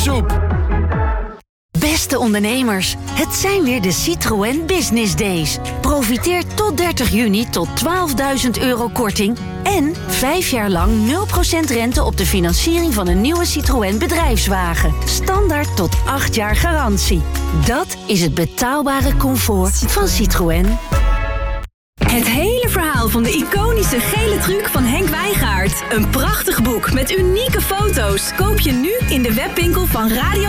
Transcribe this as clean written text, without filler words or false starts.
Soep. Beste ondernemers, het zijn weer de Citroën Business Days. Profiteer tot 30 juni tot €12.000 korting en 5 jaar lang 0% rente op de financiering van een nieuwe Citroën bedrijfswagen. Standaard tot 8 jaar garantie. Dat is het betaalbare comfort van Citroën. Het hele verhaal van de iconische gele truc van Henk Wijngaard. Een prachtig boek met unieke foto's. Koop je nu in de webwinkel van Radio